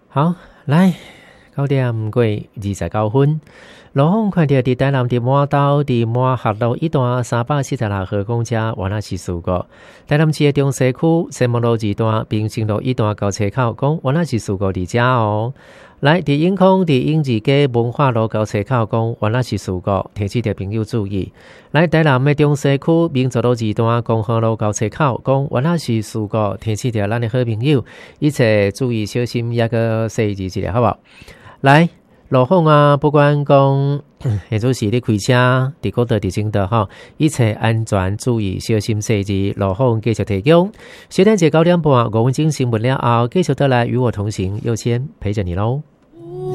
好，来9:29，路况看到伫台南伫满道伫满学路一段346号公车原来是事故。台南市的中西区西门路2段、平兴路1段交叉口讲原来是事故伫遮哦。来，伫永康伫永治街文化路交叉口讲原来是事故，提醒着朋友注意。来，台南的中西区民族路2段公和路交叉口讲原来是事故，提醒着咱的好朋友一切注意小心，也个细致一下，好不好？来，路况啊，不管讲，或者是你开车伫高道、伫正道吼，一切安全注意，小心细致。路况继续提供。小点节9点半，5分钟新闻了后，继续得来与我同行，优先陪着你喽。